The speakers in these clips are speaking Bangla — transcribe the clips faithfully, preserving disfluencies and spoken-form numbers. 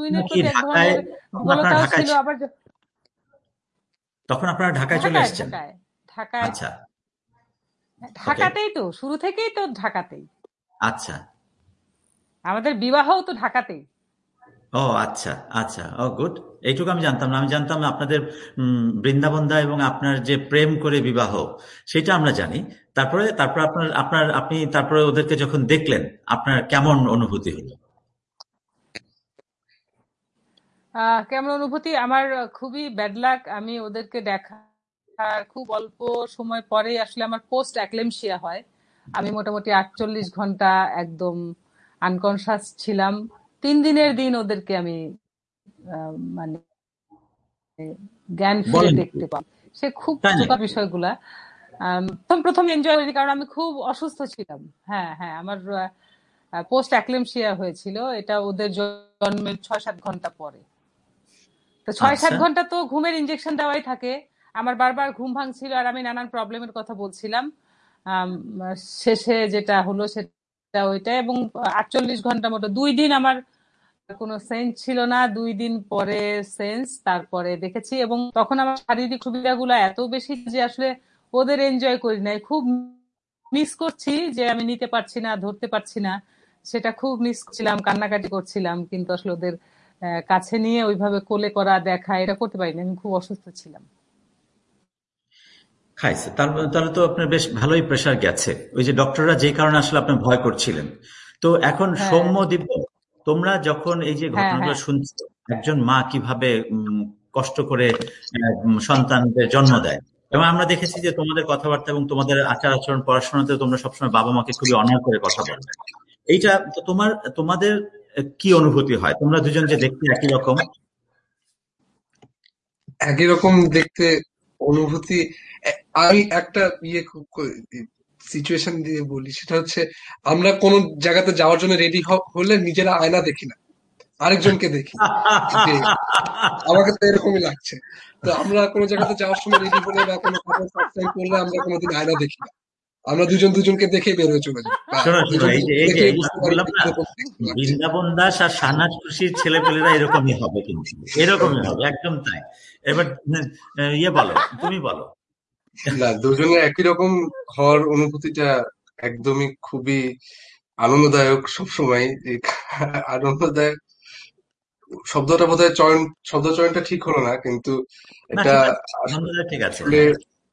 টুইনের কি প্রতি এক ঢাকায় ধরনের তখন আপনারা দুর্বলতাও ঢাকায় ছিল, ছি- আবার যে- তখন আপনারা ঢাকায় চলে ঢাকায় এসেছেন? ঢাকায় ঢাকায় আচ্ছা, ওকে, ঢাকাতেই তো, শুরু থেকেই তো ঢাকাতেই, আচ্ছা, আমাদের বিবাহও তো ঢাকাতেই। ও আচ্ছা, আচ্ছা, ও গুড। এইটুকু আমি জানতাম না। আমি জানতাম আপনাদের উম, বৃন্দাবনদা এবং আপনার যে প্রেম করে বিবাহ, সেটা আমরা জানি। তারপরে তারপর আপনার আপনার আপনি তারপরে ওদেরকে যখন দেখলেন, আপনার কেমন অনুভূতি হলো? আহ কেমন অনুভূতি, আমার খুবই ব্যাড লাক, আমি ওদেরকে দেখার খুব অল্প সময় পরেই আসলে আমার পোস্ট অ্যাক্লেমশিয়া হয়। আমি মোটামুটি আটচল্লিশ ঘন্টা একদম আনকনসাস ছিলাম। তিন দিনের দিন ওদেরকে আমি আহ, মানে জ্ঞান ফিরে বলেন কি? দেখতে পাই। সে খুব তাই চোখা নাকি? বিষয়গুলা। আম, প্রথম প্রথম এনজয় করিনি, কারণ আমি খুব অসুস্থ ছিলাম। হ্যাঁ হ্যাঁ, আমার পোস্ট অ্যাক্লেমশিয়া হয়েছিল, এটা ওদের জন্মের ছয় সাত ঘন্টা পরে। তো ছয় সাত আচ্ছা, ঘন্টা তো ঘুমের ইনজেকশন দেওয়াই থাকে। আমার বারবার ঘুম ভাঙছিল আর আমি নানান প্রবলেমের কথা বলছিলাম। আম, শেষে যেটা হলো সেটা ওইটাই। এবং আটচল্লিশ ঘন্টা মতো, দুই দিন আমার কোনো সেন্স ছিল না, দুই দিন পরে সেন্স, তারপরে দেখেছি। এবং তখন আমার শারীরিক সুবিধাগুলো এত বেশি যে আসলে ওদের এনজয় করি নাই, খুব মিস করছি যে আমি নিতে পারছি না, ধরতে পারছি না। সেটা খুব মিস করছিলাম, কান্নাকাটি করছিলাম, কিন্তু আসলে ওদের আহ, কাছে নিয়ে ওইভাবে কোলে করা, দেখা, এটা করতে পারিনি, আমি খুব অসুস্থ ছিলাম। খাইছে। তার তাহলে তো আপনার বেশ ভালোই প্রেসার গেছে, ওই যে ডক্টররা যে কারণে আসলে আপনি ভয় করছিলেন। তো এখন হ্যাঁ সৌম্য, দিব্য, তোমরা যখন এই যে হ্যাঁ ঘটনাগুলো হ্যাঁ। শুনছো, একজন মা কিভাবে উম, কষ্ট করে আহ, উম, সন্তানদের জন্ম দেয়, এবং আমরা দেখেছি যে তোমাদের কথাবার্তা এবং তোমাদের আচার আচরণ, পড়াশোনাতে তোমরা সবসময় বাবা মাকে খুবই অনার করে কথা বলো। এইটা তো তোমার তোমাদের আহ, কি অনুভূতি হয়? তোমরা দুজন যে দেখতে একই রকম। একই রকম দেখতে অনুভূতি। এ- আমি একটা ইয়ে সিচুয়েশন দিয়ে বলি, সেটা হচ্ছে আমরা কোন জায়গাতে যাওয়ার জন্য রেডি হলে নিজেরা আয়না দেখি না, আরেকজনকে দেখি যে আমাকে তো এরকমই লাগছে। তো আমরা কোনো জায়গাতে যাওয়ার সময় রেডি হলে বা কোনো কাপড় ফার্স্ট টাইম পরলে আমরা কোনোদিন আয়না দেখি না, আমরা দুজন দুজনকে দেখেই বের হয়ে চলে যাই, বা শোনো শোনো, দুজন এই যে দুজনকে এই যে দেখেই এই যে বুঝতে আমি পারি বললাম যে না, কিরকম দেখতে লাগছে। বৃন্দাবন দাস আর শাহনাজ খুশির ছেলেপেলেরা এরকমই হবে, কিন্তু এরকমই হবে, একদম তাই। এবার আহ, ইয়ে বলো, তুমি বলো। না, দুজনে একই রকম হওয়ার অনুভূতিটা একদমই খুবই আনন্দদায়ক সবসময়। আনন্দদায়ক শব্দটা বোধহয় চয়ন, শব্দ চয়নটা ঠিক হলো না, কিন্তু না এটা ঠিক আছে, আসলে আনন্দটা ঠিক আছে, হ্যাঁ।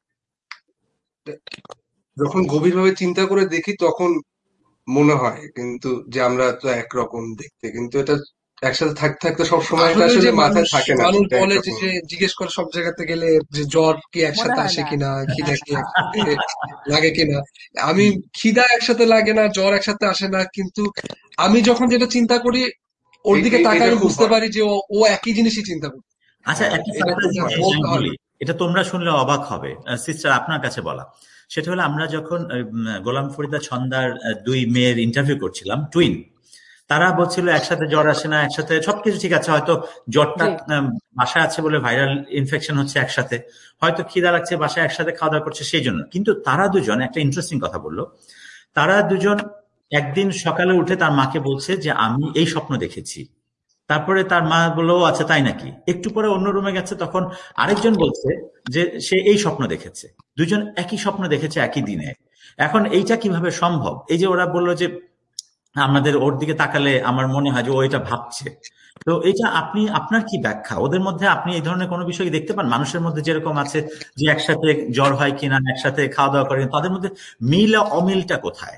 যখন গভীরভাবে চিন্তা করে দেখি তখন মনে হয় কিন্তু যে আমরা তো একরকম দেখতে, কিন্তু এটা একসাথে থাকতে থাকতে সবসময় এটা আসলে আসলে যে মাথায় মানুষ থাকে না যে মানুষ এটা বলে যে একরকম। যে জিজ্ঞেস করে সব জায়গাতে গেলে যে জ্বর কি মনে একসাথে হয় আসে না। কিনা, খিদা হ্যাঁ কি একসাথে লাগে কিনা। আমি হুম। খিদা একসাথে লাগে না, জ্বর একসাথে আসে না, কিন্তু আমি যখন যেটা চিন্তা করি ওর এ- দিকে এ- তাকাই এটা আমি খুব বুঝতে হয়। পারি যে ও ও একই জিনিসই চিন্তা করে। আচ্ছা, হ্যাঁ, একটা এটা সারপ্রাইজ এটা হয়, বলতে আমি হয় বলি, না। এটা তোমরা শুনলে অবাক হবে, সিস্টার আপনার কাছে বলা। সেটা হলো, আমরা যখন আহ, উম, গোলাম ফরিদা ছন্দার আহ, দুই মেয়ের ইন্টারভিউ করছিলাম, টুইন, তারা বলছিল একসাথে জ্বর আসে না, একসাথে সবকিছু ঠিক আছে, হয়তো জ্বরটা জি। আম, বাসায় আছে বলে ভাইরাল ইনফেকশন হচ্ছে একসাথে, হয়তো খিদা লাগছে, বাসায় একসাথে খাওয়া দাওয়া করছে সেই জন্য। কিন্তু তারা দুজন একটা ইন্টারেস্টিং কথা বললো। তারা দুজন একদিন সকালে উঠে তার মাকে বলছে যে আমি এই স্বপ্ন দেখেছি। তারপরে তার মা বললো, "ও আচ্ছা, তাই নাকি?" একটু পরে অন্য রুমে গেছে, তখন আরেকজন বলছে যে সে এই স্বপ্ন দেখেছে। দুজন একই স্বপ্ন দেখেছে একই দিনে। এখন এইটা কিভাবে সম্ভব? এই যে ওরা বললো যে আমাদের ওর দিকে তাকালে আমার মনে হয় যে ও এটা ভাবছে। তো এটা আপনি, আপনার কি ব্যাখ্যা ওদের মধ্যে? আপনি এই ধরনের কোনো বিষয় কি দেখতে পান মানুষের মধ্যে, যেরকম আছে যে একসাথে জ্বর হয় কিনা, একসাথে খাওয়া দাওয়া করে, তাদের মধ্যে মিল আর অমিলটা কোথায়?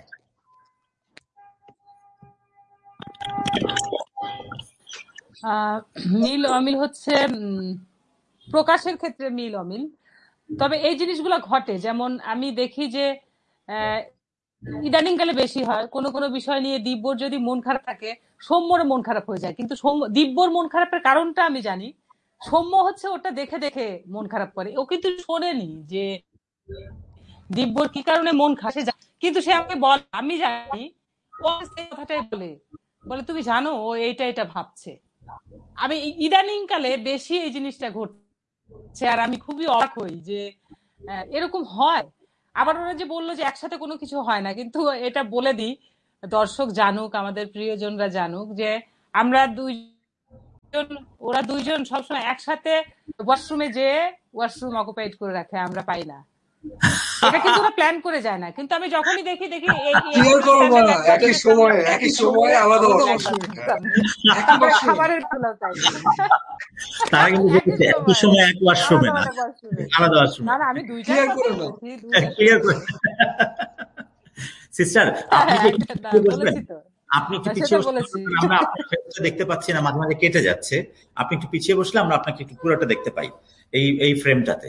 আহ মিল অমিল হচ্ছে উম, প্রকাশের ক্ষেত্রে মিল অমিল। তবে এই জিনিসগুলো ঘটে, যেমন আমি দেখি যে আহ, ইদানিং কালে বেশি হয়, কোনো কোনো বিষয় নিয়ে দিব্যর যদি মন খারাপ থাকে, সৌম্যর মন খারাপ হয়ে যায়। কিন্তু সৌম্য, দিব্যর মন খারাপের কারণটা আমি জানি, সৌম্য হচ্ছে ওটা দেখে দেখে মন খারাপ করে। ও কিন্তু শোনেনি যে দিব্যর কি কারণে মন খারাপ, সে জানে। কিন্তু সে আমাকে বল, আমি জানি, ও সেই কথাটাই বলে, বলে তুমি জানো ও এইটা এটা ভাবছে। আমি ইদানিং কালে বেশি এই জিনিসটা ঘটছে, আর আমি খুবই অবাক হই যে আহ, এরকম হয়। আবার ওরা যে বললো যে একসাথে কোনো কিছু হয় না, কিন্তু এটা বলে দিই, দর্শক জানুক, আমাদের প্রিয়জনরা জানুক, যে আমরা দুই ওরা দুইজন সবসময় একসাথে ওয়াশরুমে যেয়ে ওয়াশরুম অকুপাইড করে রাখে, আমরা পাই না। এটা কিন্তু ওরা প্ল্যান করে যায় না, কিন্তু আমি যখনই দেখি দেখি একই সময় একই সময় আলাদা খাবারের বেলাও তাই। তারা কিন্তু একই সময় এক ওয়াশরুমে না, আলাদা ওয়াশরুমে। না না, আমি দুইটা ক্লিয়ার করে। সিস্টার আপনি কি বলবেন? আপনি একটু পিছিয়ে বসলে আমরা আপনার ফেসটা দেখতে পাচ্ছি না, মাঝে মাঝে কেটে যাচ্ছে। আপনি একটু পিছিয়ে বসলে আমরা আপনাকে একটু পুরোটা দেখতে পাই এই এই ফ্রেমটাতে।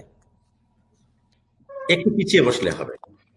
একটু পিছিয়ে বসলে হবে।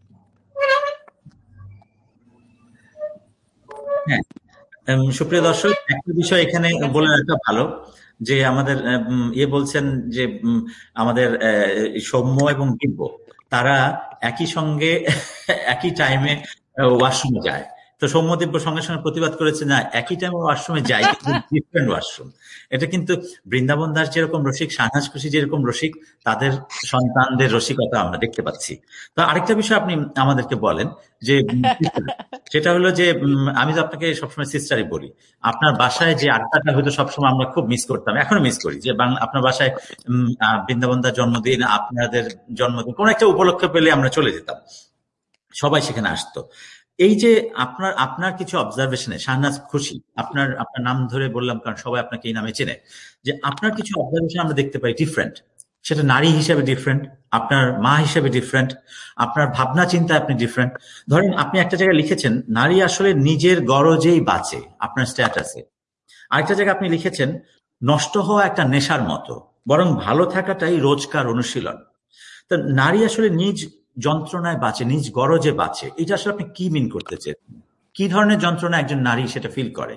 হ্যাঁ, সুপ্রিয় দর্শক, একটা বিষয় এখানে বলে রাখা ভালো যে আমাদের ইয়ে বলছেন যে আমাদের সৌম্য এবং দিব্য তারা একই সঙ্গে একই টাইমে ওয়াশরুমে যায়। তো সৌম্য দিব্য সঙ্গে সঙ্গে প্রতিবাদ করেছে না, একই টাইমে ওয়াশরুমে যাই কিন্তু ডিফারেন্ট ওয়াশরুম। এটা কিন্তু বৃন্দাবন দাস যেরকম রসিক, শাহনাজ খুশি যেরকম রসিক, তাদের সন্তানদের রসিকতা আমরা দেখতে পাচ্ছি। তো আরেকটা বিষয় আপনি আমাদেরকে বলেন যে সেটা হলো যে আমি তো আপনাকে সবসময় সিস্টারই বলি, আপনার বাসায় যে আড্ডাটা হয়তো সবসময় আমরা খুব মিস করতাম, এখনো মিস করি, যে আপনার বাসায় বৃন্দাবন দার জন্মদিন, আপনাদের জন্মদিন, কোন একটা উপলক্ষ পেলে আমরা চলে যেতাম, সবাই সেখানে আসতো। এই যে আপনার আপনার কিছু অবজারভেশনে, শাহনাজ খুশি আপনার আপনার নাম ধরে বললাম কারণ সবাই আপনাকে এই নামে চেনে, যে আপনার কিছু অবজারভেশন আমরা দেখতে পাই ডিফারেন্ট। সেটা নারী হিসেবে ডিফারেন্ট, আপনার মা হিসেবে ডিফারেন্ট, আপনার ভাবনা চিন্তা আপনি ডিফারেন্ট। ধরেন আপনি একটা জায়গায় লিখেছেন নারী আসলে নিজের গরজেই বাঁচে, আপনার স্ট্যাটাসে। আরেকটা জায়গায় আপনি লিখেছেন নষ্ট হওয়া একটা নেশার মতো, বরং ভালো থাকাটাই রোজকার অনুশীলন। তো নারী আসলে নিজ যন্ত্রণায় বাঁচে, নিজ গরজে বাঁচে, এটা আসলে আপনি কি মিন করতে চেয়েছেন? কি ধরনের যন্ত্রণা একজন নারী সেটা ফিল করে?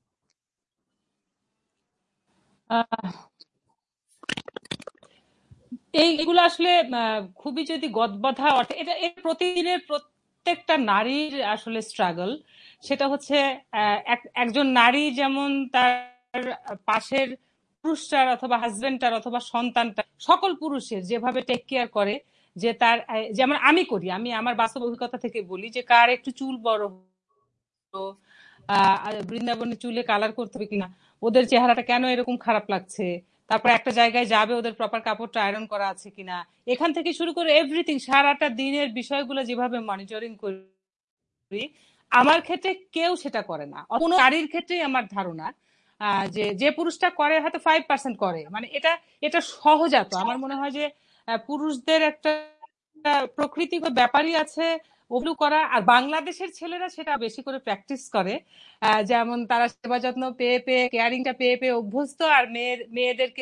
এইগুলো আসলে খুবই যদি গদবাধা অর্থে, এটা প্রতিদিনের প্রত্যেকটা নারীর আসলে স্ট্রাগল। সেটা হচ্ছে একজন নারী যেমন তার পাশের পুরুষটার অথবা হাজবেন্ডটার অথবা সন্তানটা, সকল পুরুষের যেভাবে টেক কেয়ার করে, যে তার যেমন আমি করি, আমি আমার বাস্তব অভিজ্ঞতা থেকে বলি, যে কার একটু চুল বড় আহ বৃন্দাবনে চুলে কালার করতে হবে কিনা, ওদের চেহারাটা কেন এরকম খারাপ লাগছে, তারপর একটা জায়গায় যাবে ওদের প্রপার কাপড়টা আয়রন করা আছে কিনা, এখান থেকে শুরু করে এভরিথিং, সারাটা দিনের বিষয়গুলো যেভাবে মনিটরিং করি, আমার ক্ষেত্রে কেউ সেটা করে না। কোনো নারীর ক্ষেত্রেই আমার ধারণা যে যে পুরুষটা করে হয়তো ফাইভ পার্সেন্ট করে, মানে এটা এটা সহজাত। আমার মনে হয় যে পুরুষদের একটা প্রকৃতিক ব্যাপারই আছে ওগুলো করা, আর বাংলাদেশের ছেলেরা সেটা বেশি করে প্র্যাকটিস করে। যেমন তারা সেবা যত্ন পেয়ে পেয়ে, কেয়ারিংটা পেয়ে পেয়ে অভ্যস্ত, আর মেয়ের মেয়েদেরকে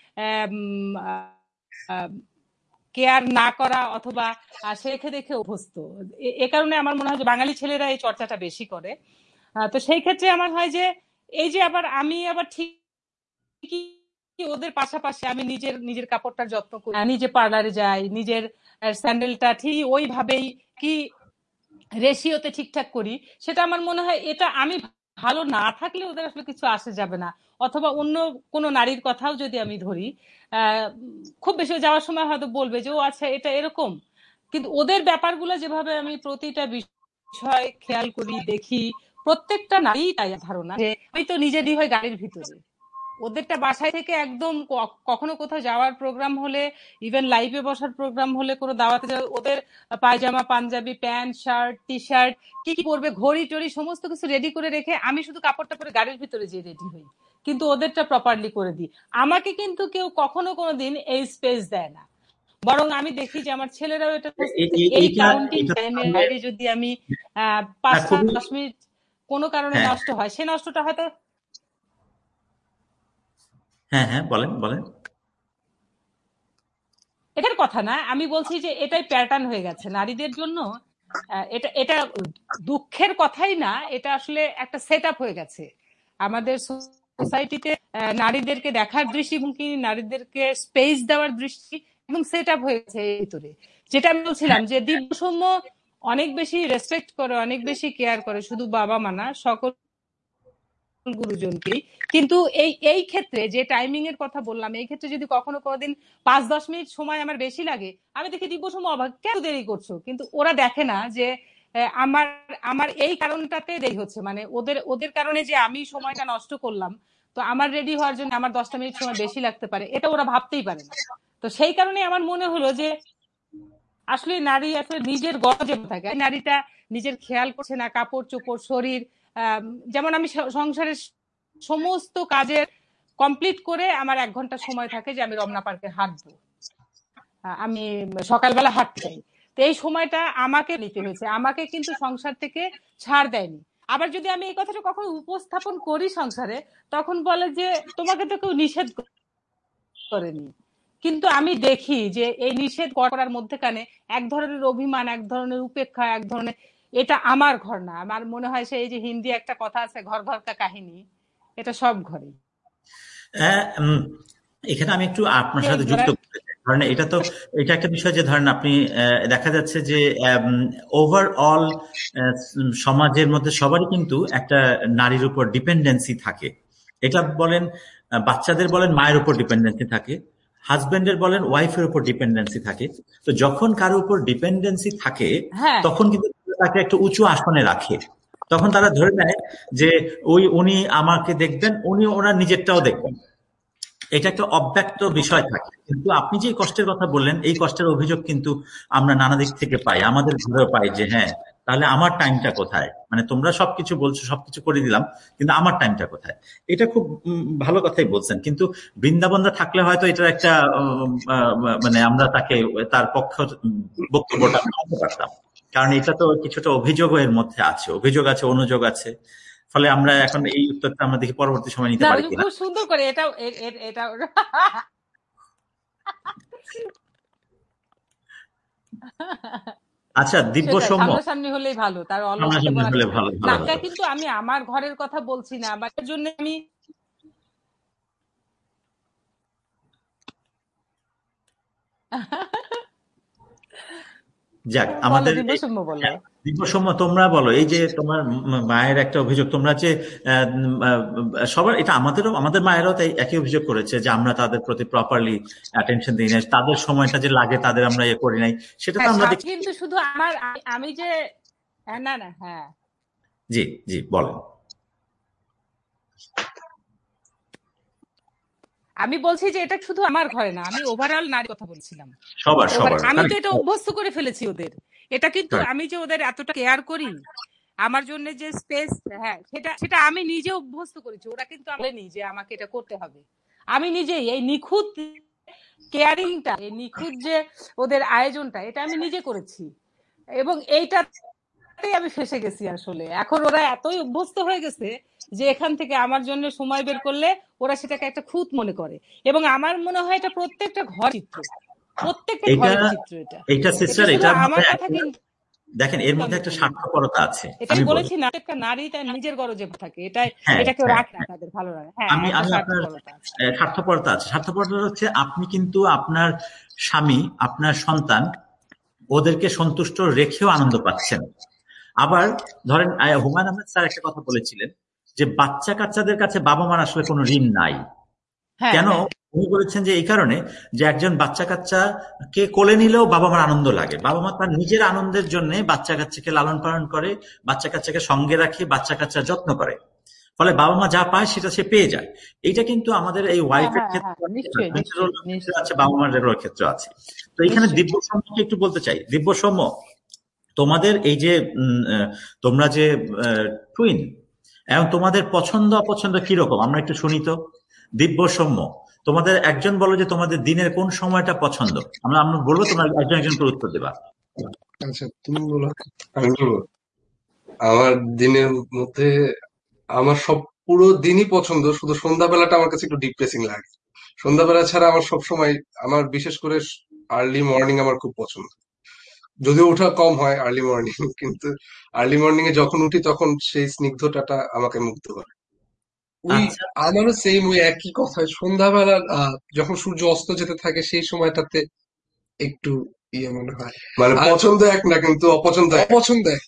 কেয়ার না করা অথবা শেখে দেখে অভ্যস্ত। এ কারণে আমার মনে হয় যে বাঙালি ছেলেরা এই চর্চাটা বেশি করে। তো সেই ক্ষেত্রে আমার হয় যে এই যে আবার আমি আবার ঠিক ওদের পাশাপাশি আমি নিজের নিজের কাপড়টার যত্ন করি, নিজে পার্লারে যাই, নিজের স্যান্ডেলটা ঠিক ওইভাবেই কি রেশিওতে ঠিকঠাক করি। সেটা আমার মনে হয় এটা আমি ভালো না থাকলে ওদের আসলে কিছু আসে যাবে না। অথবা অন্য কোনো নারীর কথাও যদি আমি ধরি, আহ খুব বেশি যাওয়ার সময় হয়তো বলবে যে ও আচ্ছা এটা এরকম, কিন্তু ওদের ব্যাপারগুলো যেভাবে আমি প্রতিটা বিষয় খেয়াল করি, দেখি, প্রত্যেকটা নারী তাই ধারণা যে আমি তো নিজেরই হয় গাড়ির ভিতরে, ওদেরটা বাসায় থেকে একদম কখনো কোথাও যাওয়ার প্রোগ্রাম হলে, ইভেন লাইভে বসার প্রোগ্রাম হলে, কোনো দাওয়াতে যাওয়া, ওদের পায়জামা, panjabi, pant, shirt, T shirt, কি কি পরবে, ঘড়ি টড়ি সমস্ত কিছু রেডি করে রেখে আমি শুধু কাপড়টা পরে গাড়ির ভিতরে যেয়ে রেডি হই, কিন্তু ওদেরটা প্রপারলি করে দিই। আমাকে কিন্তু কেউ কখনো কোনোদিন এই স্পেস দেয় না, বরং আমি দেখি যে আমার ছেলেরাও এটা এই কাউন্টিং টাইমের বাইরে যদি আমি আহ পাঁচ সাত দশ মিনিট কোনো কারণে নষ্ট হয়, সে নষ্টটা হয়তো হ্যাঁ হ্যাঁ বলেন বলেন এটার কথা না, আমি বলছি যে এটাই প্যাটার্ন হয়ে গেছে নারীদের জন্য। এটা এটা দুঃখের কথাই না, এটা আসলে একটা সেট আপ হয়ে গেছে আমাদের সোসাইটিতে। নারীদেরকে দেখার দৃষ্টিভঙ্গি, নারীদেরকে স্পেস দেওয়ার দৃষ্টি একদম সেট আপ হয়ে গেছে এর ভিতরে। যেটা আমি বলছিলাম যে দিব্যসৌম্য অনেক বেশি রেসপেক্ট করে, অনেক বেশি কেয়ার করে, শুধু বাবা মা না, সকল গুরুজনকেই। কিন্তু এই এই ক্ষেত্রে যে টাইমিং এর কথা বললাম, এই ক্ষেত্রে যদি কখনো কোনোদিন পাঁচ দশ মিনিট সময় আমার বেশি লাগে, আমি দেখি দিব্যসৌম্য অবাক, কেন দেরি করছো, কিন্তু ওরা দেখে না যে আমার আমার এই কারণটাতে দেরি হচ্ছে, মানে ওদের ওদের কারণে যে আমি সময়টা নষ্ট করলাম, তো আমার রেডি হওয়ার জন্য আমার দশটা মিনিট সময় বেশি লাগতে পারে, এটা ওরা ভাবতেই পারে না। তো সেই কারণে আমার মনে হলো যে আসলে নারী আসলে নিজের গরজে থাকে, নারীটা নিজের খেয়াল করছে না, কাপড় চোপড় শরীর, যেমন আমি সংসারের সমস্ত কাজের কমপ্লিট করে আমার এক ঘন্টা সময় থাকে যে আমি রমনা পার্কে হাঁটবো, আমি সকালবেলা হাঁটতে চাই, তো এই সময়টা আমাকে নিতে হয়েছে, আমাকে কিন্তু সংসার থেকে ছাড় দেয়নি। আবার যদি আমি এই কথাটা কখনো উপস্থাপন করি সংসারে, তখন বলে যে তোমাকে তো কেউ নিষেধ করেনি। কিন্তু আমি দেখি যে এই নিষেধ করার মধ্যেখানে এক ধরনের অভিমান, এক ধরনের উপেক্ষা, এক ধরনের, এটা আমার ঘর না। আমার মনে হয় সেই যে হিন্দি একটা কথা আছে, ঘর ঘর কা কাহিনী, এটা সব ঘরে। এখানে আমি একটু আপনার সাথে যুক্ত করতে চাই, ধরেন এটা তো এটা একটা বিষয় যে ধরেন আপনি দেখা যাচ্ছে যে ওভারঅল সমাজের মধ্যে সবারই কিন্তু একটা নারীর উপর ডিপেন্ডেন্সি থাকে। এটা বলেন বাচ্চাদের বলেন মায়ের উপর ডিপেন্ডেন্সি থাকে, হাজবেন্ডের বলেন ওয়াইফের উপর ডিপেন্ডেন্সি থাকে। তো যখন কারোর উপর ডিপেন্ডেন্সি থাকে তখন কিন্তু তাকে একটু উঁচু আসনে রাখে, তখন তারা ধরে নেয় যে ওই উনি আমাকে দেখবেন, উনি ওনার নিজেরটাও দেখবেন। এটা একটা অব্যক্ত বিষয় থাকে। কিন্তু আপনি যে কষ্টের কথা বললেন, এই কষ্টের অভিযোগ কিন্তু আমরা নানা দিক থেকে পাই, আমাদের ঘরেও পাই যে হ্যাঁ তাহলে আমার টাইমটা কোথায়, মানে তোমরা সবকিছু বলছো, সবকিছু করে দিলাম, কিন্তু আমার টাইমটা কোথায়। এটা খুব ভালো কথাই বলছেন। কিন্তু বৃন্দাবনদা থাকলে হয়তো এটার একটা মানে আমরা তাকে তার পক্ষ বক্তব্যটা মানতে পারতাম, কারণ এটা তো কিছুটা অভিযোগও এর মধ্যে আছে, অভিযোগ আছে, অনুযোগ আছে। ফলে আমরা এখন এই উত্তরটা আমরা দেখি পরবর্তী সময় নিতে পারি কিনা। খুব সুন্দর করে এটা এটা আচ্ছা, দিব্য সৌম্য সামনাসামনি হলেই ভালো, তার নামটা কিন্তু আমি আমার ঘরের কথা বলছি না, আমার জন্য আমি যাক আমাদের দিব্যসৌম্য তোমরা বলো, এই যে তোমার মায়ের একটা অভিযোগ, তোমরা যে সবার, এটা আমাদেরও, আমাদের মায়েরাও তাই একই অভিযোগ করেছে যে আমরা তাদের প্রতি প্রপারলি অ্যাটেনশন দিই না, তাদের সময়টা যে লাগে তাদের আমরা ইয়ে করি নাই, সেটা তো আমরা দেখি। কিন্তু শুধু আমার, আমি যে না না হ্যাঁ জি জি বলেন। আমি বলছি যে এটা শুধু আমার ঘরে না, আমি ওভারঅল নারী কথা বলছিলাম, সবার সবার। আমি তো এটা অভ্যস্ত করে ফেলেছি ওদের, এটা কিন্তু আমি যে ওদের এতটা কেয়ার করি, আমার জন্য যে স্পেস, হ্যাঁ সেটা সেটা আমি নিজে অভ্যস্ত করেছি, ওরা কিন্তু বলেনি যে আমাকে এটা করতে হবে। আমি নিজেই এই নিখুঁত কেয়ারিংটা, এই নিখুঁত যে ওদের আয়োজনটা, এটা আমি নিজে করেছি, এবং এইটাতেই আমি ফেসে গেছি আসলে। এখন ওরা এতই অভ্যস্ত হয়ে গেছে যে এখান থেকে আমার জন্য সময় বের করলে ওরা সেটাকে একটা খুঁত মনে করে, এবং আমার মনে হয় এটা প্রত্যেকটা ঘর চিত্র, প্রত্যেকটা ঘরের চিত্র এটা। এটা সিস্টার, এটা আমার কথা কিন্তু দেখেন এর মধ্যে একটা স্বার্থপরতা আছে। আমি বলেছি না, একটা নারী তার নিজের গরজে থাকে, এটা এটা কেউ রাখে না, তাদের ভালো লাগে। হ্যাঁ, আমি আমি আপনার স্বার্থপরতা আছে, স্বার্থপরতা হচ্ছে আপনি কিন্তু আপনার স্বামী, আপনার সন্তান, ওদেরকে সন্তুষ্ট রেখেও আনন্দ পাচ্ছেন। আবার ধরেন হুমায়ুন আহমেদ স্যার একটা কথা বলেছিলেন যে বাচ্চা কাচ্চাদের কাছে বাবা মার আসলে কোনো ঋণ নাই। কেন? উনি বলেছেন যে এই কারণে যে একজন বাচ্চা কাচ্চাকে কোলে নিলেও বাবা মার আনন্দ লাগে, বাবা মা তার নিজের আনন্দের জন্য বাচ্চা কাচ্চাকে লালন পালন করে, বাচ্চা কাচ্চাকে সঙ্গে রাখে, বাচ্চা কাচ্চার যত্ন করে, ফলে বাবা মা যা পায় সেটা সে পেয়ে যায়। এইটা কিন্তু আমাদের এই ওয়াইফের ক্ষেত্রে আছে, বাবা মার ক্ষেত্রে আছে। তো এখানে দিব্য সৌম্যকে একটু বলতে চাই, দিব্য সৌম্য তোমাদের এই যে তোমরা যে টুইন, এবং তোমাদের পছন্দ অপছন্দ কিরকম আমরা একটু শুনি তো। দিব্য সৌম্য, তোমাদের একজন বলো যে তোমাদের দিনের কোন সময়টা পছন্দ, আমরা আমরা বলবো, তোমরা একজন একজন করে উত্তর দেবা। আচ্ছা তুমি বলো। আমি বলবো, আমার দিনের মধ্যে আমার সব পুরো দিনই পছন্দ, শুধু সন্ধ্যাবেলাটা আমার কাছে একটু ডিপ্রেসিং লাগে। সন্ধ্যাবেলা ছাড়া আমার সব সময়, আমার বিশেষ করে আর্লি মর্নিং আমার খুব পছন্দ, যদিও ওঠা কম হয় আর্লি মর্নিং, কিন্তু আর্লি মর্নিং এ যখন উঠি তখন সেই স্নিগ্ধতাটা আমাকে মুগ্ধ করে। ওই আমারও সেম ওই একই কথা, সন্ধ্যাবেলা যখন সূর্য অস্ত যেতে থাকে সেই সময়টাতে একটু ইয়ে মনে হয়, মানে পছন্দ এক না কিন্তু অপছন্দ অপছন্দ এক।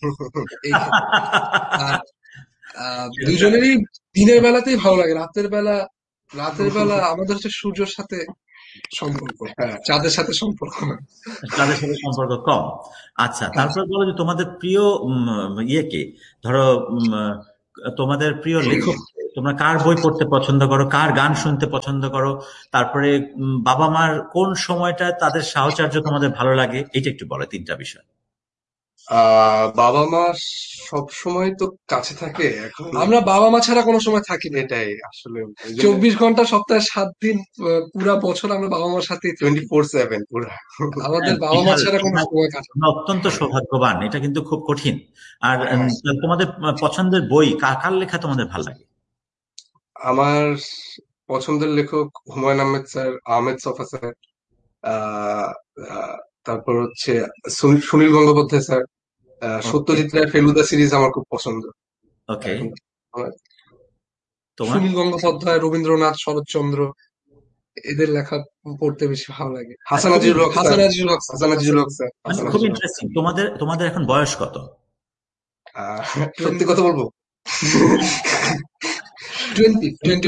দুজনেরই দিনের বেলাতেই ভালো লাগে, রাতের বেলা রাতের বেলা আমাদের হচ্ছে সূর্যের সাথে সম্পর্ক, হ্যাঁ চাঁদের সাথে সম্পর্ক না, চাঁদের সাথে সম্পর্ক কম। আচ্ছা, তারপর বলো যে তোমাদের প্রিয় ইয়ে কে, ধরো তোমাদের প্রিয় লেখক, তোমরা কার বই পড়তে পছন্দ করো, কার গান শুনতে পছন্দ করো, তারপরে বাবা মার কোন সময়টা তাদের সাহচর্য তোমাদের ভালো লাগে, এটা একটু বলো, তিনটা বিষয়। আহ বাবা মা সব সময় তো কাছে থাকে, এখন আমরা বাবা মা ছাড়া কোনো সময় থাকি না। এটাই আসলে চব্বিশ ঘন্টা সপ্তাহে সাত দিন আহ, পুরা বছর আমরা বাবা মার সাথে টোয়েন্টি ফোর সেভেন পুরা আমাদের বাবা মা ছাড়া কোনো সময় কাছে। তোমরা অত্যন্ত সৌভাগ্যবান, এটা কিন্তু খুব কঠিন। আর উম, তোমাদের পছন্দের বই কার কার লেখা তোমাদের ভালো লাগে? আমার পছন্দের লেখক হুমায়ুন আহমেদ স্যার, আহমেদ ছফা স্যার, আহ আহ, তারপর হচ্ছে সুনীল সুনীল গঙ্গোপাধ্যায় স্যার, আহ, সত্যজিৎ রায় ফেলুদা সিরিজ আমার খুব পছন্দ। ওকে, আমার তোমার? সুনীল গঙ্গোপাধ্যায়, রবীন্দ্রনাথ, শরৎচন্দ্র, এদের লেখা পড়তে বেশি ভালো লাগে। হাসান আজিজুল হক, হাসান আজিজুল হক, হাসান আজিজুল হক স্যার। মানে খুব ইন্টারেস্টিং। তোমাদের তোমাদের এখন বয়স কত? আহ, সত্যি কথা বলবো, টোয়েন্টি টোয়েন্টি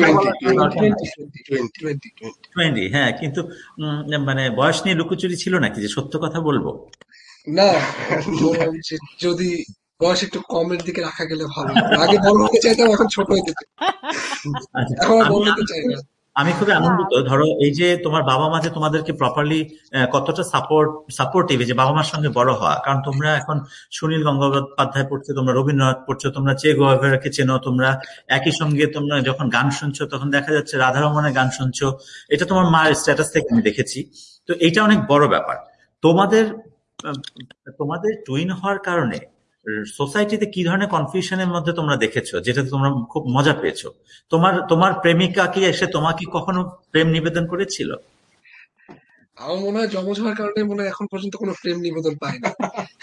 টোয়েন্টি। হ্যাঁ, কিন্তু উম, মানে বয়স নিয়ে লুকোচুরি ছিল নাকি যে সত্য কথা বলবো? না, যে- যদি বয়স একটু কমের দিকে রাখা গেলে ভালো হতো। আগে বড় হতে চাইতাম, এখন ছোট হতে চাই। আচ্ছা, এখন আর বড় আমি হতে চাই না। আমি খুবই আনন্দিত। ধরো এই যে তোমার বাবা মা যে তোমাদেরকে প্রপারলি কতটা সাপোর্ট সাপোর্টিভ, যে বাবা মার সঙ্গে বড় হওয়া, কারণ তোমরা এখন সুনীল গঙ্গোপাধ্যায় পড়ছো, তোমরা রবীন্দ্রনাথ পড়ছো, তোমরা চে গুয়েভারাকে চেনো, তোমরা একই সঙ্গে তোমরা যখন গান শুনছো তখন দেখা যাচ্ছে রাধারমণের গান শুনছো, এটা তোমার মায়ের স্ট্যাটাস থেকে আমি দেখেছি। তো এইটা অনেক বড় ব্যাপার। তোমাদের আহ, তোমাদের টুইন হওয়ার কারণে সোসাইটিতে কি ধরনের কনফিউশনের মধ্যে তোমরা দেখেছো, যেটাতে তোমরা খুব মজা পেয়েছো? তোমার তোমার প্রেমিকা কি এসে তোমাকে কখনো প্রেম নিবেদন করেছিল? আমার মনে হয় জমজ হওয়ার কারণে মনে হয় এখন পর্যন্ত কোনো প্রেম নিবেদন পাই না।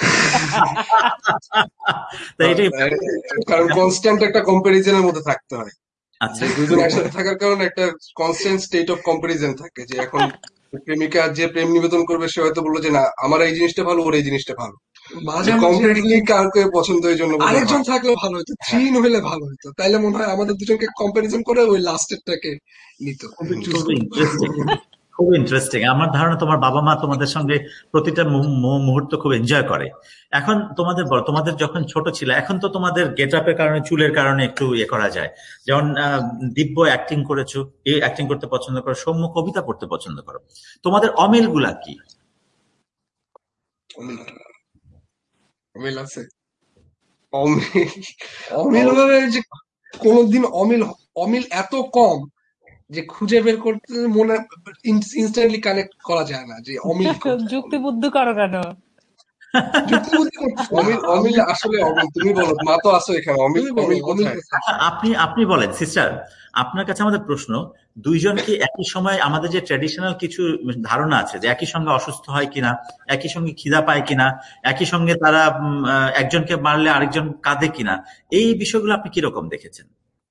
তো এটাই, কারণ কনস্ট্যান্ট একটা কম্পারিজনের মধ্যে থাকতে হয়। আচ্ছা, যে দুজন একসাথে থাকার কারণে একটা কনস্ট্যান্ট স্টেট অফ কম্পারিজন থাকে, যে এখন প্রেমিকা যে প্রেম নিবেদন করবে সে হয়তো বললো যে না আমার এই জিনিসটা ভালো, ওর এই জিনিসটা ভালো, মাঝে কমপ্লিটলি কাউকে পছন্দ এই জন্য আরেকজন থাকলে ভালো হতো, থ্রি হলে ভালো হতো, তাইলে মনে হয় আমাদের দুজনকে কম্পারিজন করে ওই লাস্টেরটাকে নিত। খুবই ইন্টারেস্টিং, খুব ইন্টারেস্টিং। আমার ধারণা তোমার বাবা মা তোমাদের সঙ্গে প্রতিটা মু- মু- মুহূর্ত খুব এনজয় করে। এখন তোমাদের বল, তোমাদের যখন ছোট ছিল, এখন তো তোমাদের গেট আপের কারণে, চুলের কারণে একটু ইয়ে করা যায়, যেমন আহ, দিব্য অ্যাক্টিং করেছো, এই অ্যাক্টিং করতে পছন্দ করো, সৌম্য কবিতা পড়তে পছন্দ করো। তোমাদের অমিল গুলা কি? অমিল আছে, অমিল অমিল ভাবে যে কোনদিন অমিল অমিল এত কম যে খুঁজে বের করতে মনে ইনস্ট্যান্টলি কানেক্ট করা যায় না যে অমিল কোথায়। যুক্তি বুদ্ধি করো কেন? যুক্তিবুদ্ধি করতেছি না। অমিল অমিল আসলে অমিল, তুমি বলো, মা তো আছো এখানে, অমিল অমিল কোথায়? আচ্ছা, আপনি আপনি বলেন সিস্টার, আপনার কাছে আমাদের প্রশ্ন, দুইজন কি একই সময়, আমাদের যে ট্র্যাডিশনাল কিছু ধারণা আছে যে একই সঙ্গে অসুস্থ হয় কিনা, একই সঙ্গে খিদা পায় কিনা, একই সঙ্গে তারা উম, আহ, একজনকে মারলে আরেকজন কাঁদে কিনা, এই বিষয়গুলো আপনি কিরকম দেখেছেন?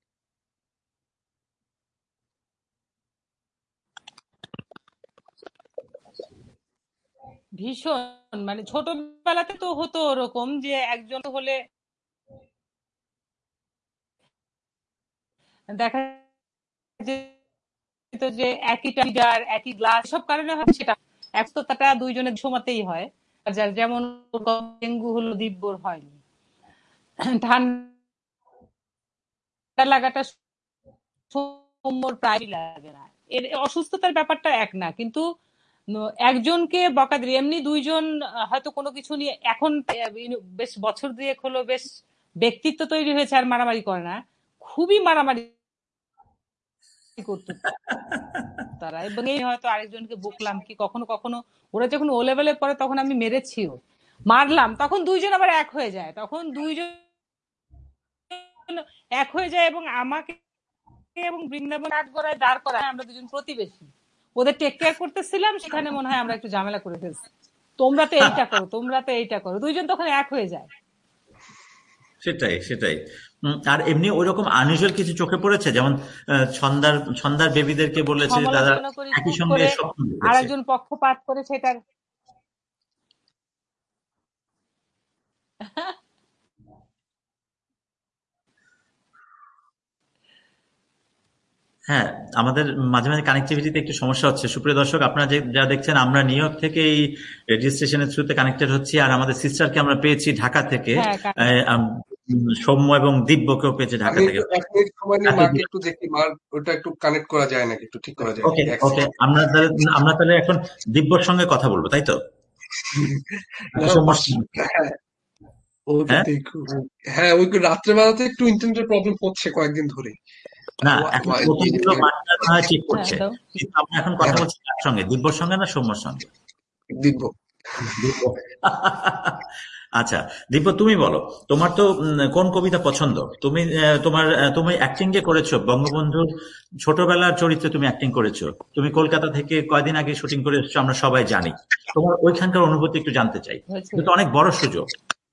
ভীষণ, মানে ছোটবেলাতে তো হতো ওরকম যে একজন হলে দেখা যেত যে একই টাইগার একই গ্লাস, সব কারণে হয় সেটা একশোটা দুইজনের সমাতেই হয়। আর যার যেমন ডেঙ্গু হলো, দিব্যর হয়নি। ঠান্ডা লাগাটা সৌম্যর প্রায় লাগে না। এর অসুস্থতার ব্যাপারটা এক না, কিন্তু ন- একজনকে বকা দিলে এমনি দুইজন আহ, হয়তো কোনো কিছু নিয়ে এখন আহ, বেশ বছর দুয়েক হলো বেশ ব্যক্তিত্ব তৈরি হয়েছে, আর মারামারি করে না। খুবই মারামারি করতো তারা, এবং এই হয়তো আরেকজনকে বকলাম কি, কখনো কখনো ওরা যখন ও লেভেলে পড়ে তখন আমি মেরেছিও, মারলাম, তখন দুইজন আবার এক হয়ে যায়, তখন দুইজন এক হয়ে যায় এবং আমাকে এবং বৃন্দাবন আট গড়ায় দাঁড় করায়। আমরা দুজন প্রতিবেশী, ওদের টেক কেয়ার করতেছিলাম, সেখানে মনে হয় আমরা একটু ঝামেলা করে ফেলছি, তোমরা তো এইটা করো, তোমরা তো এইটা করো, দুইজন তখন এক হয়ে যায়। সেটাই সেটাই উম, আর এমনি ওইরকম আনইউজুয়াল কিছু চোখে পড়েছে, যেমন আহ, ছন্দার ছন্দার বেবিদেরকে বলেছে দাদা সমালোচনা করি একই খুব সঙ্গে করে, স্বপ্ন আর দেখেছে। একজন পক্ষপাত করে সেটার। হ্যাঁ, আমাদের মাঝে মাঝে কানেক্টিভিটিতে একটু সমস্যা হচ্ছে। সুপ্রিয় দর্শক, আপনারা যে যা দেখছেন, আমরা নিউ ইয়র্ক থেকে এই রেডিও স্টেশনের থ্রুতে কানেক্টেড হচ্ছি, আর আমাদের সিস্টারকে আমরা পেয়েছি ঢাকা থেকে। হ্যাঁ, আহ, আম, উম, সৌম্য এবং দিব্যকেও পেয়েছে ঢাকা আমি থেকে। একটু এক মিনিট সময় নিয়ে এত মাকে দূর- একটু দেখি, মার ওটা একটু কানেক্ট করা যায় নাকি, একটু ঠিক করা যায় ওকে নাকি, এক ওকে second। আমরা তাহলে আমরা তাহলে এখন দিব্যর সঙ্গে কথা বলবো, তাই তো? না, সৌম্যর বাস- সঙ্গে? হ্যাঁ ওকে হ্যাঁ দেখো। হ্যাঁ ওই রাত্রে বেলাতে একটু ইন্টারনেটের প্রবলেম হচ্ছে কয়েকদিন ধরে। না, এখন প্রথমগুলো মাস্টার না হয় ঠিক হ্যাঁ করছে, দাও। কিন্তু আমরা এখন কথা বলছি কার সঙ্গে, দিব্যর সঙ্গে না সৌম্যর সঙ্গে? দিব্য। দিব্য। আচ্ছা দিব্য, তুমি বলো তোমার তো উম, কোন কবিতা পছন্দ? তুমি আহ, তোমার আহ, তুমি অ্যাক্টিং যে করেছো বঙ্গবন্ধুর ছোটবেলার চরিত্রে তুমি অ্যাক্টিং করেছো, তুমি কলকাতা থেকে কয়দিন আগে শুটিং করে এসেছো, আমরা সবাই জানি। তোমার ওইখানকার অনুভূতি একটু জানতে চাই, হয়েছে। কিন্তু অনেক বড় সুযোগ।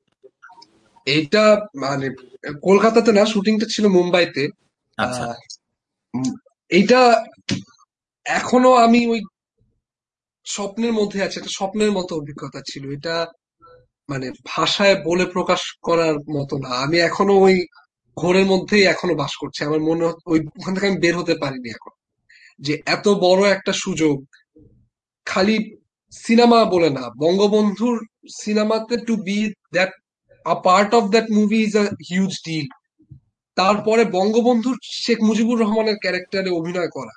এইটা মানে কলকাতাতে না, শুটিংটা ছিল মুম্বাইতে। আচ্ছা আহ, উম, এইটা এখনো আমি ওই স্বপ্নের মধ্যে আছে, একটা স্বপ্নের মতো অভিজ্ঞতা ছিল এটা। মানে ভাষায় বলে প্রকাশ করার মতো না। আমি এখনো ওই ঘোরের মধ্যেই এখনো বাস করছি। আমার মনে হয় ওই ওখান থেকে আমি বের হতে পারিনি এখন, যে এত বড় একটা সুযোগ। খালি সিনেমা বলে না, বঙ্গবন্ধুর সিনেমাতে two B that a part of that movie is a huge deal. তারপরে বঙ্গবন্ধুর শেখ মুজিবুর রহমানের ক্যারেক্টারে অভিনয় করা,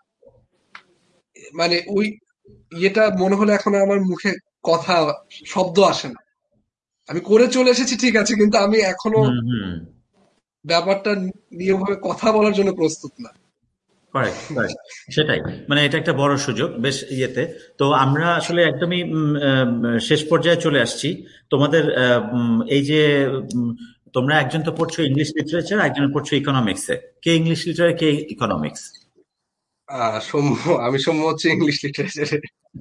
মানে ওই ইয়েটা মনে হলে এখন আমার মুখে কথা শব্দ আসে না। আমি করে চলে এসেছি ঠিক আছে, কিন্তু আমি এখনো হুম হুম ব্যাপারটা নিয়ে ভাবে কথা বলার জন্য প্রস্তুত না। কারেক্ট কারেক্ট সেটাই, মানে এটা একটা বড় সুযোগ বেশ ইয়েতে। তো আমরা আসলে একদমই উম, আহ, শেষ পর্যায়ে চলে আসছি। তোমাদের আহ, উম, এই যে উম, তোমরা একজন তো পড়ছো ইংলিশ লিটারেচার, একজন পড়ছো ইকোনমিক্সে। কে ইংলিশ লিটারেচার, কে ইকোনমিক্স? আহ সৌম্য, আমি সৌম্য হচ্ছে ইংলিশ লিটারেচারে,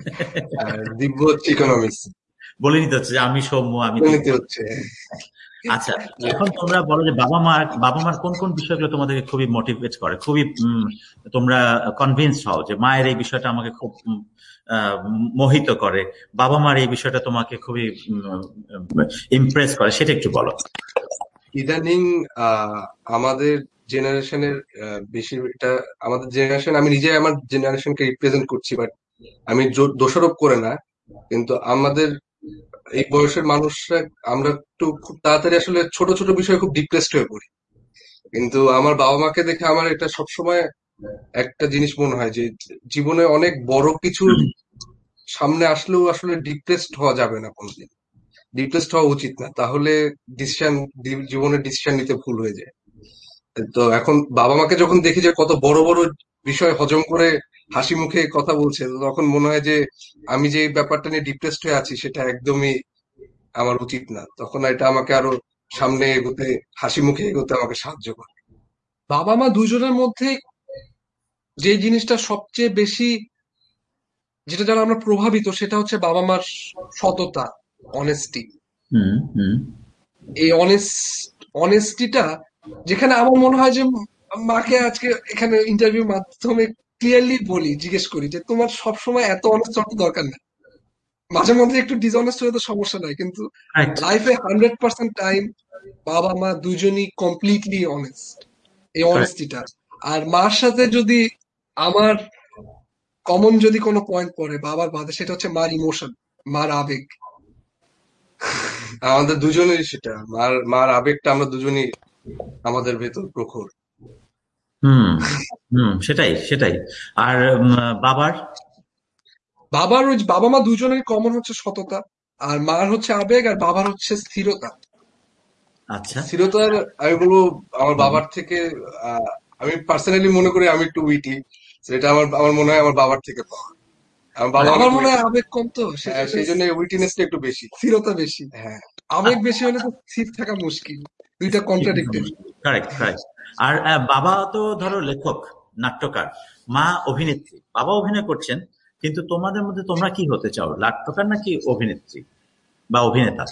আর দিব্য হচ্ছে ইকোনমিক্স। বলে নিতে হচ্ছে যে আমি সৌম্য, আমি দিব্য। নিতে হচ্ছে। আচ্ছা, এখন তোমরা বলো যে বাবা মা বাবা মার কোন কোন বিষয়গুলো তোমাদেরকে খুবই মোটিভেট করে, খুবই উম, তোমরা কনভিন্স হও যে মায়ের এই বিষয়টা আমাকে খুব উম, আহ, মোহিত করে, বাবা মার এই বিষয়টা তোমাকে খুবই ইমপ্রেস করে, সেটা একটু বলো। ইদানিং আহ আমাদের জেনারেশনের বেশিটা, আমাদের জেনারেশন, আমি নিজে আমার জেনারেশনকে রিপ্রেজেন্ট করছি, বাট আমি জো- দোষারোপ করে না, কিন্তু আমাদের এই বয়সের মানুষরা আমরা একটু খুব তাড়াতাড়ি আসলে ছোট ছোট বিষয়ে খুব ডিপ্রেসড হয়ে পড়ি। কিন্তু আমার বাবা মাকে দেখে আমার এটা সবসময় একটা জিনিস মনে হয় যে জীবনে অনেক বড় কিছু সামনে আসলেও আসলে ডিপ্রেসড হওয়া যাবে না কোনোদিন, ডিপ্রেসড হওয়া উচিত না, তাহলে ডিসিশন, জীবনের ডিসিশন নিতে ভুল হয়ে যায়। তো এখন বাবা মাকে যখন দেখি যে কত বড় বড় বিষয় হজম করে হাসি মুখে কথা বলছে, তো তখন মনে হয় যে আমি যে ব্যাপারটা নিয়ে ডিপ্রেসড হয়ে আছি সেটা একদমই আমার উচিত না। তখন এটা আমাকে আরো সামনে এগোতে, হাসি মুখে এগোতে আমাকে সাহায্য করে। বাবা মা দুজনের মধ্যে যে জিনিসটা সবচেয়ে বেশি, যেটা দ্বারা আমরা প্রভাবিত, সেটা হচ্ছে বাবা মার সততা, অনেস্টি। হুম হুম এই অনেস্ট অনেস্টিটা, যেখানে আমার মনে হয় যে মাকে আজকে এখানে ইন্টারভিউর মাধ্যমে ক্লিয়ারলি বলি, জিজ্ঞেস করি যে তোমার সবসময় এত অনেস্ট হওয়ার তো দরকার নেই। মাঝে মধ্যে একটু ডিসঅনেস্ট হলে তো সমস্যা নাই, কিন্তু রাইট লাইফে হান্ড্রেড পার্সেন্ট টাইম বাবা মা দুজনই কমপ্লিটলি অনেস্ট। এই কারেক্ট। অনেস্টিটা, আর মার সাথে যদি আমার কমন যদি কোনো পয়েন্ট পড়ে বাবার বাদে, সেটা হচ্ছে মার ইমোশন, মার আবেগ। আমাদের দুজনেরই সেটা, মার মার আবেগটা আমরা দুজনই আমাদের ভেতর প্রখর। হুম হুম সেটাই সেটাই। আর উম, বাবার? বাবার ওই বাবা মা দুজনের কমন হচ্ছে সততা, আর মার হচ্ছে আবেগ, আর বাবার হচ্ছে স্থিরতা। আচ্ছা স্থিরতার, আমি বলবো আমার বাবার থেকে, আহ, আমি পার্সোনালি মনে করি আমি একটু উইটি, সেটা আমার আমার মনে হয় আমার বাবার থেকে পাওয়া। আমার বাবা আমার অনেক মনে হয় witty, আবেগ কম, তো হ্যাঁ, সেজন্য সেই জন্য উইটিনেসটা একটু বেশি। স্থিরতা বেশি। হ্যাঁ, আবেগ বেশি হলে তো স্থির থাকা মুশকিল। দুইটা কন্ট্রাডিক্টেড। Correct correct. আর আহ, বাবা তো ধরো লেখক, নাট্যকার, মা অভিনেত্রী। বাবা অভিনয় করছেন, কিন্তু তোমাদের মধ্যে তোমরা কি হতে চাও, নাট্যকার নাকি অভিনেত্রী বা অভিনেতা?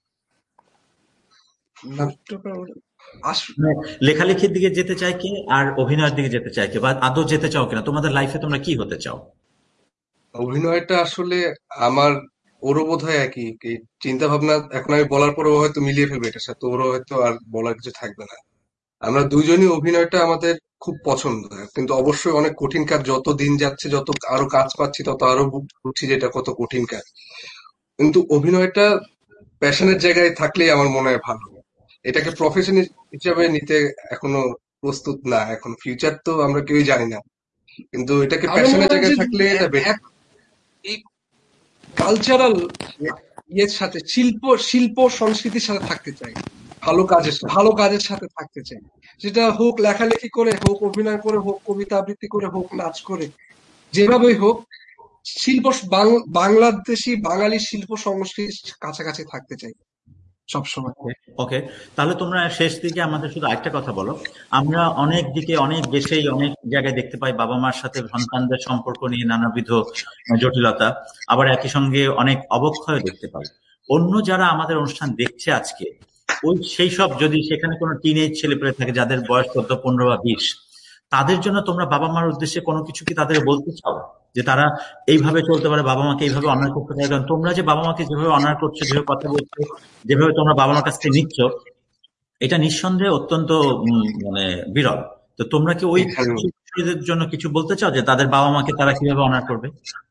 নাট্যকার আস- মানে লেখালেখির দিকে যেতে চায় কে, আর অভিনয়ের দিকে যেতে চায় কে, বা আদৌ যেতে চাও কিনা? তোমাদের লাইফে তোমরা কি হতে চাও? অভিনয়টা আসলে আমার, ওরও বোধ হয় একই এই চিন্তা ভাবনা। এখন আমি বলার পরে ও হয়তো মিলিয়ে ফেলবে এটার সাথে, ওরও হয়তো আর বলার কিছু থাকবে না। আমরা দুইজনই অভিনয়টা আমাদের খুব পছন্দ, কিন্তু অবশ্যই অনেক কঠিন কাজ। যত দিন যাচ্ছে, যত আরো কাজ পাচ্ছি, তত আরো বু- বুঝছি যে এটা কত কঠিন কাজ। কিন্তু অভিনয়টা প্যাশনের জায়গায় থাকলেই আমার মনে হয় ভালো। এটাকে প্রফেশন হিসাবে নিতে এখনো প্রস্তুত না। এখন ফিউচার তো আমরা কেউই জানি না, কিন্তু এটাকে আমার মনে প্যাশনের হয় জায়গায় যে থাকলে এটা এ- বেটার। এক- এই কালচারাল ইয়ের সাথে শিল্প শিল্প সংস্কৃতির সাথে থাকতে চাই, ভালো কাজের সাথে। ভালো কাজের সাথে থাকতে চাই, সেটা হোক লেখালেখি করে, হোক অভিনয় করে, হোক কবিতা আবৃত্তি করে, হোক নাচ করে, যেভাবেই হোক শিল্প বাং- বাংলাদেশি বাঙালি শিল্প সংস্কৃতির কাছাকাছি থাকতে চাই সবসময়। ওকে, তাহলে তোমরা শেষ দিকে আমাদের শুধু একটা কথা বলো। আমরা অনেক দিকে অনেক দেশেই অনেক জায়গায় দেখতে পাই বাবা মার সাথে সন্তানদের সম্পর্ক নিয়ে নানাবিধ জটিলতা, আবার একই সঙ্গে অনেক অবক্ষয় দেখতে পাই। অন্য যারা আমাদের অনুষ্ঠান দেখছে আজকে, ওই সেই সব যদি সেখানে কোনো টিনেজ ছেলেপেলে থাকে যাদের বয়স চোদ্দ পনেরো বা বিশ, তাদের জন্য তোমরা বাবা মার উদ্দেশ্যে কোনো কিছু কি তাদের বলতে চাও যে তারা এইভাবে চলতে পারে, বাবা মাকে এইভাবে অনার করতে পারে? কারণ তোমরা যে বাবা মাকে যেভাবে অনার করছো, যেভাবে কথা বলছো, যেভাবে তোমরা বাবা মার কাছ থেকে নিচ্ছ, এটা নিঃসন্দেহে অত্যন্ত উম, মানে বিরল। তো তোমরা কি ওই এখানে শিশুদের জন্য কিছু বলতে চাও যে তাদের বাবা মাকে তারা কিভাবে অনার করবে?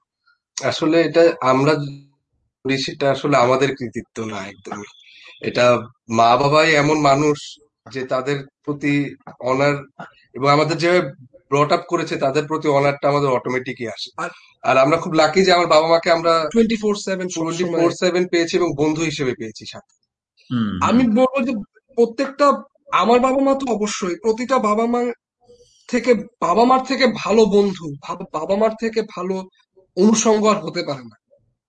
আসলে এটা আমরা করি, সেটা আসলে আমাদের কৃতিত্ব না একদমই। এটা মা বাবাই এমন মানুষ যে তাদের প্রতি অনার, এবং আমাদের যেভাবে ব্রট আপ করেছে তাদের প্রতি অনারটা আমাদের অটোমেটিকই আসে। আর আর আমরা খুব লাকি যে আমার বাবা মাকে আমরা টোয়েন্টি ফোর সেভেন টোয়েন্টি সবসময়। ফোর সেভেন পেয়েছি এবং বন্ধু হিসেবে পেয়েছি সাথে। হুম আমি হুম বলবো যে প্রত্যেকটা, আমার বাবা মা তো অবশ্যই, প্রতিটা বাবা মা থেকে, বাবা মার থেকে ভালো বন্ধু, ভাব- বাবা মার থেকে ভালো অনুষঙ্গ আর হতে পারে না।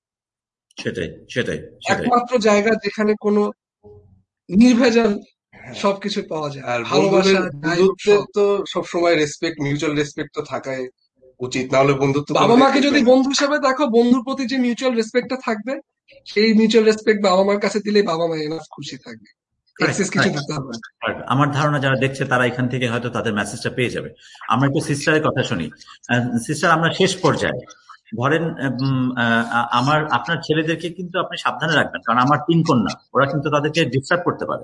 সেটাই সেটাই সেটাই একমাত্র জায়গা যেখানে কোনো নির্ভেজাল হ্যাঁ, সবকিছু পাওয়া যায়, আর ভালোবাসা বন্ধুদের যাই হোক বন্ধুত্বের সব। তো সবসময় রেসপেক্ট, মিউচুয়াল রেসপেক্ট তো থাকাই উচিত, না হলে বন্ধুত্ব বাবা কোনোদিন মাকে টিকবে যদি না। বন্ধু হিসেবে দেখো, বন্ধুর প্রতি যে মিউচুয়াল রেসপেক্টটা থাকবে, সেই মিউচুয়াল রেসপেক্ট বাবা মার কাছে দিলেই বাবা মা এনাফ খুশি থাকবে, Correct, এক্সেস কিছু correct, দিতে হবে না। correct. আমার ধারণা যারা দেখছে তারা এখান থেকে হয়তো তাদের মেসেজটা পেয়ে যাবে। আমরা একটু সিস্টারের কথা শুনি। সিস্টার, আমরা শেষ পর্যায়ে ধরেন উম, আহ, আমার আপনার ছেলেদেরকে কিন্তু আপনি সাবধানে রাখবেন, কারণ আমার তিন কন্যা, ওরা কিন্তু তাদেরকে ডিস্টার্ব করতে পারে।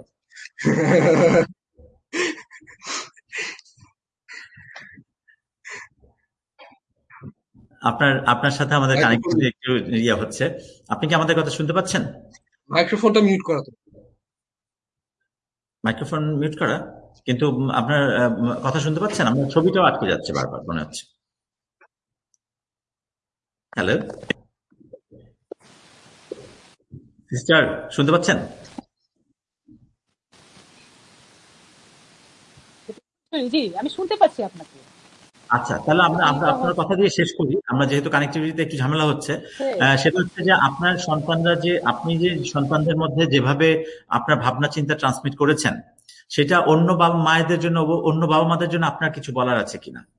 আপনার আপনার সাথে আমাদের কানেক্টিভিটি একটু ইয়ে হচ্ছে। আপনি কি আমাদের কথা শুনতে পাচ্ছেন? মাইক্রোফোনটা মিউট করা তো। মাইক্রোফোন মিউট করা, কিন্তু উম, আপনার আহ, উম, কথা শুনতে পাচ্ছেন? আপনার ছবিটাও আটকে যাচ্ছে বারবার মনে হচ্ছে। হ্যালো সিস্টার, শুনতে পাচ্ছেন? জি, আমি শুনতে পাচ্ছি আপনাকে। আচ্ছা, তাহলে আমরা কি আমরা বা আপনার কথা হচ্ছে দিয়ে শেষ করি। আমরা যেহেতু কানেক্টিভিটিতে একটু ঝামেলা হচ্ছে, আহ, সেটা হচ্ছে যে আপনার সন্তানরা যে, আপনি যে সন্তানদের মধ্যে যেভাবে আপনার ভাবনা চিন্তা ট্রান্সমিট করেছেন, সেটা অন্য বাবা মায়েদের জন্য, অন্য বাবা মাদের জন্য আপনার কিছু বলার আছে কিনা?